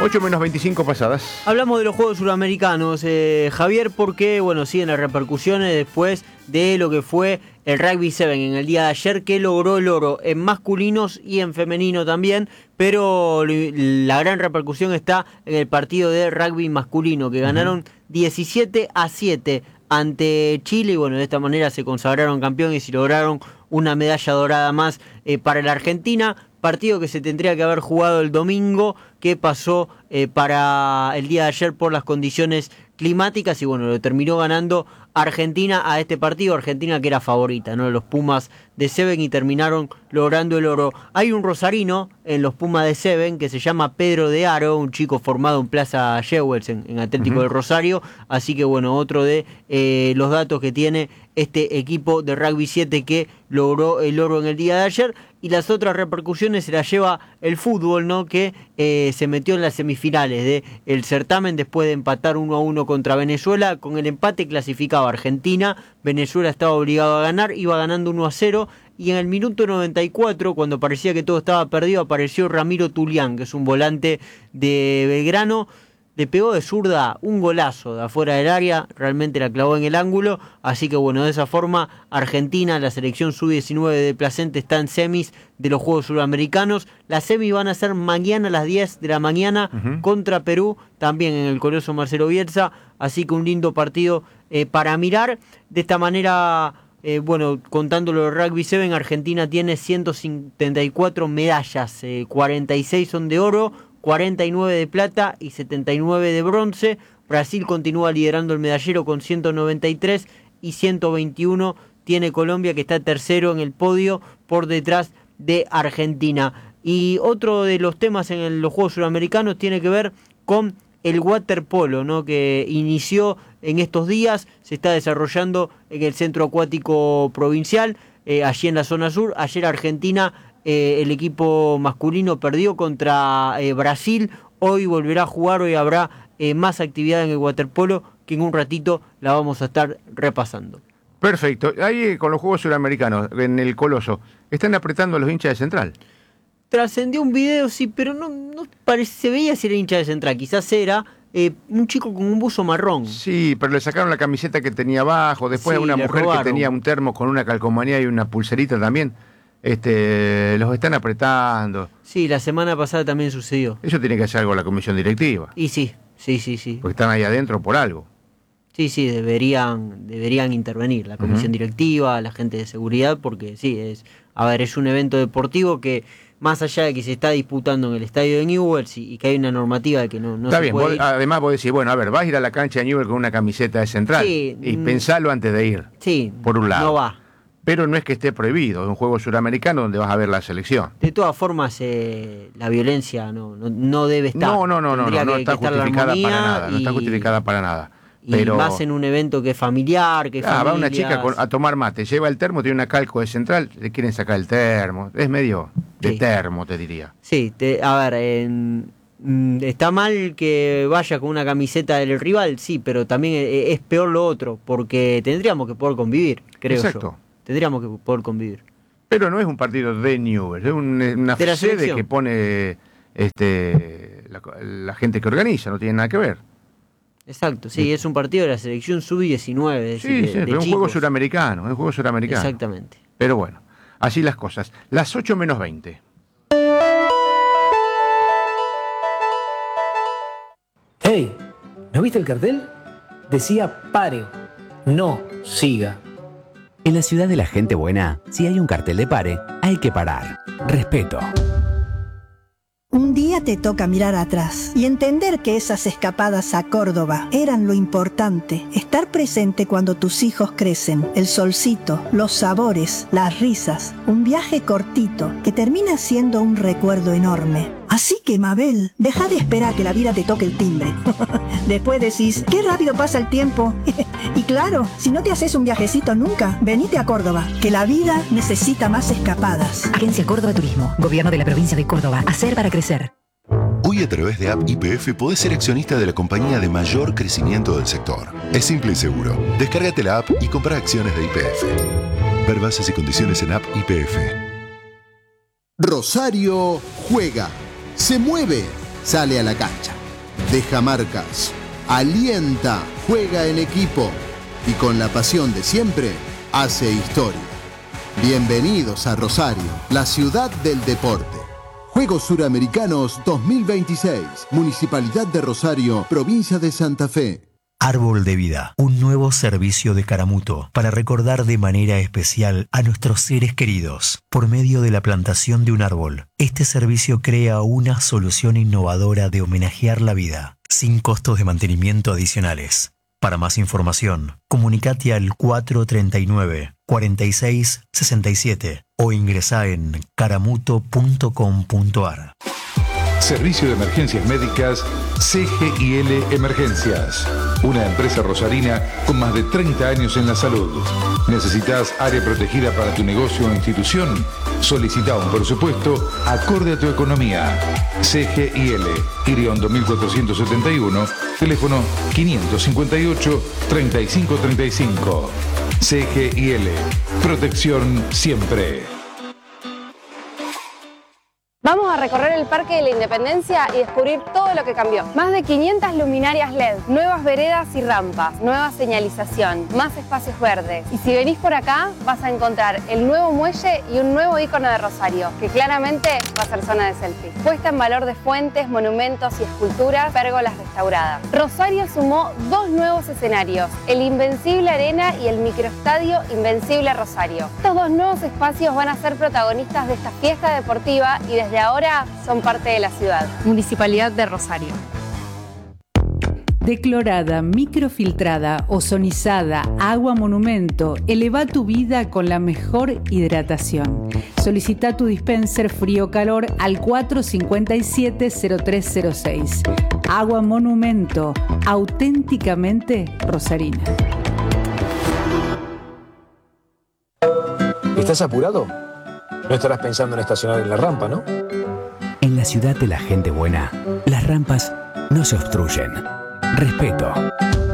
8 menos 25 pasadas. Hablamos de los Juegos Suramericanos, Javier, porque siguen las repercusiones después de lo que fue el Rugby 7 en el día de ayer, que logró el oro en masculinos y en femenino también, pero la gran repercusión está en el partido de rugby masculino, que ganaron 17-7 ante Chile, y de esta manera se consagraron campeones y lograron una medalla dorada más para la Argentina. Partido que se tendría que haber jugado el domingo, que pasó para el día de ayer por las condiciones climáticas, y lo terminó ganando Argentina a este partido. Argentina, que era favorita, ¿no?, los Pumas de Seven, y terminaron logrando el oro. Hay un rosarino en los Pumas de Seven que se llama Pedro de Aro, un chico formado en Plaza Jewels en Atlético del Rosario, así que otro de los datos que tiene este equipo de Rugby 7 que logró el oro en el día de ayer. Y las otras repercusiones se las lleva el fútbol, ¿no?, que se metió en las semifinales del certamen después de empatar 1-1 contra Venezuela. Con el empate clasificaba Argentina, Venezuela estaba obligado a ganar, iba ganando 1-0, y en el minuto 94, cuando parecía que todo estaba perdido, apareció Ramiro Tulián, que es un volante de Belgrano. Le pegó de zurda un golazo de afuera del área, realmente la clavó en el ángulo, así que de esa forma Argentina, la selección sub-19 de Placente, está en semis de los Juegos Suramericanos. Las semis van a ser mañana a las 10 de la mañana contra Perú, también en el Coloso Marcelo Bielsa, así que un lindo partido para mirar. De esta manera, contándolo de Rugby 7, Argentina tiene 174 medallas, 46 son de oro, 49 de plata y 79 de bronce. Brasil continúa liderando el medallero con 193 y 121 tiene Colombia, que está tercero en el podio por detrás de Argentina. Y otro de los temas en los Juegos Suramericanos tiene que ver con el waterpolo, ¿no?, que inició en estos días, se está desarrollando en el Centro Acuático Provincial, allí en la zona sur. Ayer Argentina, el equipo masculino, perdió contra Brasil. Hoy volverá a jugar, hoy habrá más actividad en el waterpolo, que en un ratito la vamos a estar repasando. Perfecto. Ahí con los Juegos Suramericanos, en el Coloso, están apretando a los hinchas de Central. Trascendió un video, sí, pero no se veía si era hincha de Central. Quizás era un chico con un buzo marrón. Sí, pero le sacaron la camiseta que tenía abajo. Después, una mujer que tenía un termo con una calcomanía y una pulserita también. Los están apretando. Sí, la semana pasada también sucedió. Eso tiene que hacer algo la comisión directiva. Y sí. Porque están ahí adentro por algo. Sí, deberían intervenir la comisión directiva, la gente de seguridad, porque es un evento deportivo que, más allá de que se está disputando en el estadio de Newell's y que hay una normativa de que no está se bien, puede ir. Además vos decís, vas a ir a la cancha de Newell's con una camiseta de Central, y pensalo antes de ir, por un lado. No va. Pero no es que esté prohibido, es un juego suramericano donde vas a ver la selección. De todas formas, la violencia no debe estar. No está justificada para nada, no está justificada para nada. Pero, y más en un evento que es familiar, que va una chica a tomar mate, lleva el termo, tiene una calco de Central, le quieren sacar el termo, es medio de termo, te diría. Sí, está mal que vaya con una camiseta del rival, sí, pero también es peor lo otro, porque tendríamos que poder convivir, creo yo. Tendríamos que poder convivir. Pero no es un partido de Newell's, es una sede que pone la gente que organiza, no tiene nada que ver. Exacto, sí, es un partido de la selección sub-19. Es un juego suramericano, Exactamente. Pero bueno, así las cosas. Las 8 menos 20. Hey, ¿no viste el cartel? Decía pare, no siga. En la ciudad de la gente buena, si hay un cartel de pare, hay que parar. Respeto. Un día te toca mirar atrás y entender que esas escapadas a Córdoba eran lo importante. Estar presente cuando tus hijos crecen, el solcito, los sabores, las risas. Un viaje cortito que termina siendo un recuerdo enorme. Así que, Mabel, deja de esperar que la vida te toque el timbre. Después decís, qué rápido pasa el tiempo. Y claro, si no te haces un viajecito nunca, venite a Córdoba, que la vida necesita más escapadas. Agencia Córdoba Turismo, Gobierno de la Provincia de Córdoba. Hacer para crecer. Hoy a través de App YPF podés ser accionista de la compañía de mayor crecimiento del sector. Es simple y seguro. Descárgate la app y compra acciones de YPF. Ver bases y condiciones en App YPF. Rosario juega, se mueve, sale a la cancha. deja marcas, alienta, juega en equipo y con la pasión de siempre hace historia. Bienvenidos a Rosario, la ciudad del deporte. Juegos Suramericanos 2026, Municipalidad de Rosario, Provincia de Santa Fe. Árbol de Vida, un nuevo servicio de Caramuto para recordar de manera especial a nuestros seres queridos por medio de la plantación de un árbol. Este servicio crea una solución innovadora de homenajear la vida, sin costos de mantenimiento adicionales. Para más información, comunicate al 439-4667 o ingresá en caramuto.com.ar. Servicio de Emergencias Médicas CGIL Emergencias. Una empresa rosarina con más de 30 años en la salud. ¿Necesitas área protegida para tu negocio o institución? Solicita un presupuesto acorde a tu economía. CGIL, Iriondo 1471, teléfono 558-3535. CGIL, protección siempre. Vamos a recorrer el Parque de la Independencia y descubrir todo lo que cambió. Más de 500 luminarias LED, nuevas veredas y rampas, nueva señalización, más espacios verdes. Y si venís por acá, vas a encontrar el nuevo muelle y un nuevo icono de Rosario, que claramente va a ser zona de selfie. Puesta en valor de fuentes, monumentos y esculturas, pérgolas restauradas. Rosario sumó 2 nuevos escenarios, el Invencible Arena y el microestadio Invencible Rosario. Estos 2 nuevos espacios van a ser protagonistas de esta fiesta deportiva y desde ahora son parte de la ciudad. Municipalidad de Rosario. Declorada, microfiltrada, ozonizada, agua monumento, eleva tu vida con la mejor hidratación. Solicita tu dispenser frío-calor al 457-0306. Agua monumento, auténticamente rosarina. ¿Estás apurado? No estarás pensando en estacionar en la rampa, ¿no? En la ciudad de la gente buena, las rampas no se obstruyen. Respeto.